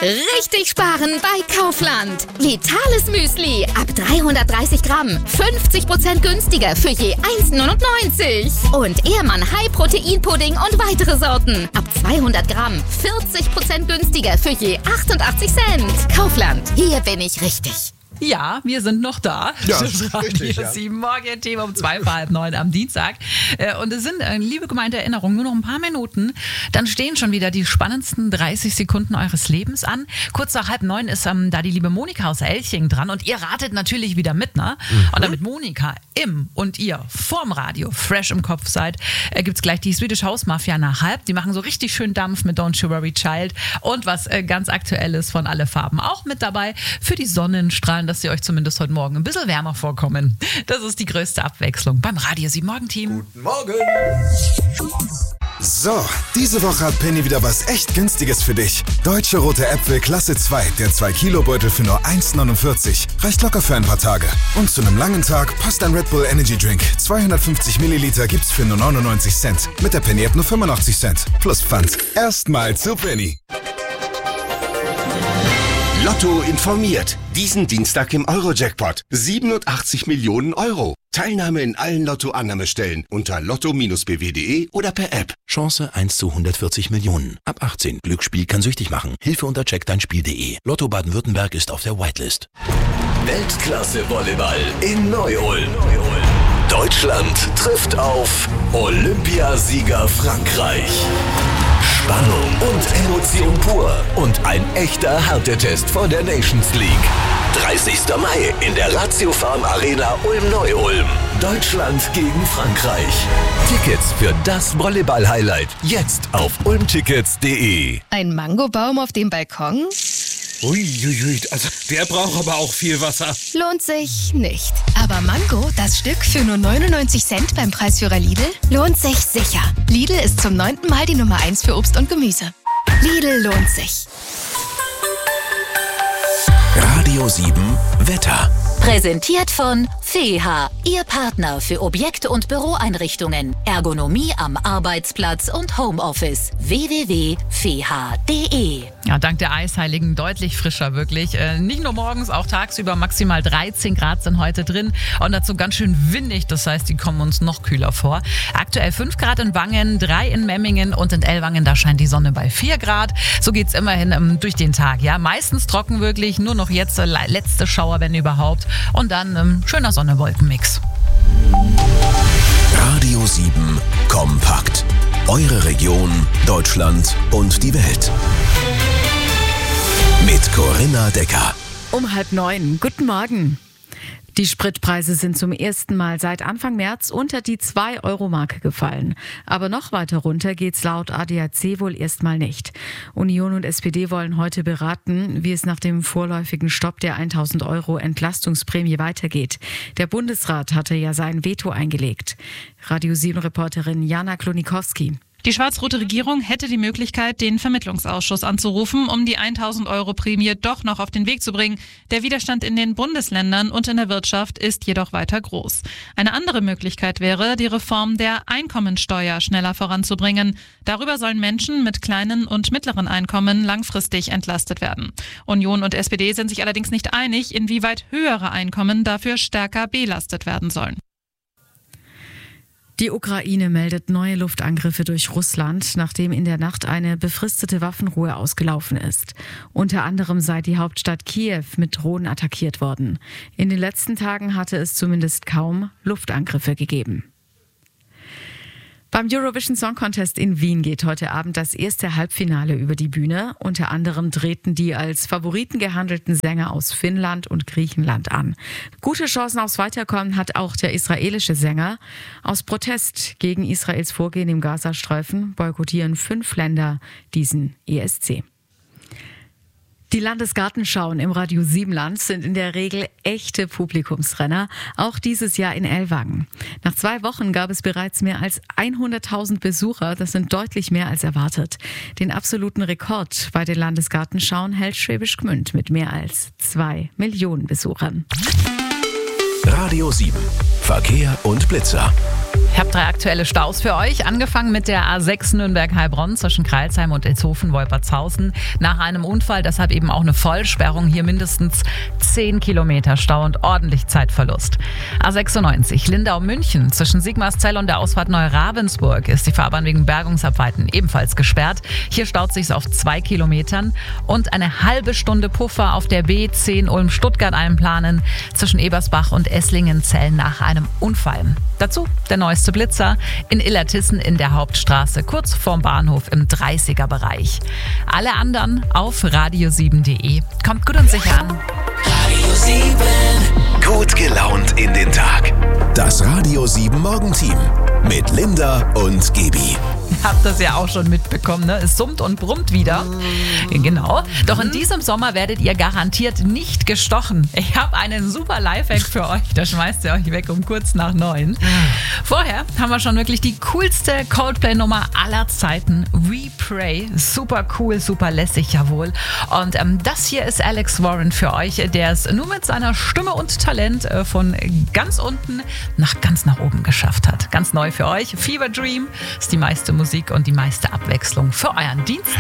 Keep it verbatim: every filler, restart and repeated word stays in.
Richtig sparen bei Kaufland. Vitales Müsli ab dreihundertdreißig Gramm. fünfzig Prozent günstiger für je eins neunundneunzig. Und Ehrmann High Protein Pudding und weitere Sorten. Ab zweihundert Gramm. vierzig Prozent günstiger für je achtundachtzig Cent. Kaufland. Hier bin ich richtig. Ja, wir sind noch da. Ja, das ist richtig, ja. sieben Morgen Thema um zwei vor halb neun am Dienstag. Und es sind, liebe gemeinte Erinnerung, nur noch ein paar Minuten. Dann stehen schon wieder die spannendsten dreißig Sekunden eures Lebens an. Kurz nach halb neun ist ähm, da die liebe Monika aus Elching dran. Und ihr ratet natürlich wieder mit, ne? Mhm. Und damit Monika im und ihr vorm Radio fresh im Kopf seid, äh, gibt es gleich die Swedish House Mafia nach halb. Die machen so richtig schön Dampf mit Don't You Worry Child. Und was äh, ganz Aktuelles von Alle Farben auch mit dabei für die Sonnenstrahlen, dass sie euch zumindest heute Morgen ein bisschen wärmer vorkommen. Das ist die größte Abwechslung beim Radio sieben Morgen Team. Guten Morgen. So, diese Woche hat Penny wieder was echt Günstiges für dich. Deutsche rote Äpfel Klasse zwei, der zwei Kilo Beutel für nur eins neunundvierzig. Reicht locker für ein paar Tage. Und zu einem langen Tag passt ein Red Bull Energy Drink. zweihundertfünfzig Milliliter gibt's für nur neunundneunzig Cent. Mit der Penny App nur fünfundachtzig Cent. Plus Pfand. Erstmal zu Penny. Lotto informiert. Diesen Dienstag im Euro-Jackpot. siebenundachtzig Millionen Euro. Teilnahme in allen Lotto-Annahmestellen unter lotto b w punkt de oder per App. Chance eins zu hundertvierzig Millionen. Ab achtzehn. Glücksspiel kann süchtig machen. Hilfe unter check dein Spiel punkt de. Lotto Baden-Württemberg ist auf der Whitelist. Weltklasse Volleyball in Neu-Ulm. Deutschland trifft auf Olympiasieger Frankreich. Spannung und Emotion pur und ein echter Härtetest von der Nations League. dreißigster Mai in der Ratio Farm Arena Ulm-Neu-Ulm. Deutschland gegen Frankreich. Tickets für das Volleyball-Highlight jetzt auf ulmtickets punkt de. Ein Mangobaum auf dem Balkon? Uiuiui, also der braucht aber auch viel Wasser. Lohnt sich nicht. Aber Mango, das Stück für nur neunundneunzig Cent beim Preisführer Lidl, lohnt sich sicher. Lidl ist zum neunten Mal die Nummer eins für Obst und Gemüse. Lidl lohnt sich. Radio sieben Wetter. Präsentiert von F E H, Ihr Partner für Objekte und Büroeinrichtungen, Ergonomie am Arbeitsplatz und Homeoffice. w w w punkt f e h punkt de. Ja, dank der Eisheiligen deutlich frischer, wirklich. Äh, nicht nur morgens, auch tagsüber maximal dreizehn Grad sind heute drin und dazu ganz schön windig, das heißt, die kommen uns noch kühler vor. Aktuell fünf Grad in Wangen, drei in Memmingen und in Ellwangen, da scheint die Sonne bei vier Grad. So geht's immerhin ähm, durch den Tag, ja. Meistens trocken wirklich, nur noch jetzt äh, letzte Schauer, wenn überhaupt. Und dann ähm, schöner Sonne-Wolken-Mix. Radio sieben Kompakt. Eure Region, Deutschland und die Welt. Mit Corinna Decker. Um halb neun. Guten Morgen. Die Spritpreise sind zum ersten Mal seit Anfang März unter die zwei Euro Marke gefallen. Aber noch weiter runter geht's laut A D A C wohl erstmal nicht. Union und S P D wollen heute beraten, wie es nach dem vorläufigen Stopp der tausend Euro Entlastungsprämie weitergeht. Der Bundesrat hatte ja sein Veto eingelegt. Radio sieben Reporterin Jana Klonikowski. Die schwarz-rote Regierung hätte die Möglichkeit, den Vermittlungsausschuss anzurufen, um die tausend Euro Prämie doch noch auf den Weg zu bringen. Der Widerstand in den Bundesländern und in der Wirtschaft ist jedoch weiter groß. Eine andere Möglichkeit wäre, die Reform der Einkommensteuer schneller voranzubringen. Darüber sollen Menschen mit kleinen und mittleren Einkommen langfristig entlastet werden. Union und S P D sind sich allerdings nicht einig, inwieweit höhere Einkommen dafür stärker belastet werden sollen. Die Ukraine meldet neue Luftangriffe durch Russland, nachdem in der Nacht eine befristete Waffenruhe ausgelaufen ist. Unter anderem sei die Hauptstadt Kiew mit Drohnen attackiert worden. In den letzten Tagen hatte es zumindest kaum Luftangriffe gegeben. Beim Eurovision Song Contest in Wien geht heute Abend das erste Halbfinale über die Bühne. Unter anderem treten die als Favoriten gehandelten Sänger aus Finnland und Griechenland an. Gute Chancen aufs Weiterkommen hat auch der israelische Sänger. Aus Protest gegen Israels Vorgehen im Gazastreifen boykottieren fünf Länder diesen E S C. Die Landesgartenschauen im Radio sieben Land sind in der Regel echte Publikumsrenner, auch dieses Jahr in Ellwangen. Nach zwei Wochen gab es bereits mehr als hunderttausend Besucher, das sind deutlich mehr als erwartet. Den absoluten Rekord bei den Landesgartenschauen hält Schwäbisch Gmünd mit mehr als zwei Millionen Besuchern. Radio sieben. Verkehr und Blitzer. Ich habe drei aktuelle Staus für euch. Angefangen mit der A sechs Nürnberg-Heilbronn zwischen Kreilsheim und Ilshofen-Wolpertshausen. Nach einem Unfall, deshalb eben auch eine Vollsperrung. Hier mindestens zehn Kilometer Stau und ordentlich Zeitverlust. A sechsundneunzig Lindau-München zwischen Sigmarszell und der Ausfahrt Neu-Ravensburg ist die Fahrbahn wegen Bergungsarbeiten ebenfalls gesperrt. Hier staut sich auf zwei Kilometern. Und eine halbe Stunde Puffer auf der B zehn Ulm-Stuttgart einplanen zwischen Ebersbach und Esslingen-Zell nach einem Unfall. Dazu der neueste Blitzer in Illertissen in der Hauptstraße, kurz vorm Bahnhof im dreißiger-Bereich. Alle anderen auf radio sieben punkt de. Kommt gut und sicher an. Radio sieben. Gut gelaunt in den Tag. Das Radio sieben Morgenteam mit Linda und Gaby. Habt das ja auch schon mitbekommen, ne? Es summt und brummt wieder. Genau. Doch in diesem Sommer werdet ihr garantiert nicht gestochen. Ich habe einen super Lifehack für euch. Da schmeißt ihr euch weg um kurz nach neun. Vorher haben wir schon wirklich die coolste Coldplay-Nummer aller Zeiten. We Pray. Super cool, super lässig, jawohl. Und ähm, das hier ist Alex Warren für euch, der es nur mit seiner Stimme und Talent äh, von ganz unten nach ganz nach oben geschafft hat. Ganz neu für euch. Fever Dream ist die meiste Musik und die meiste Abwechslung für euren Dienstag.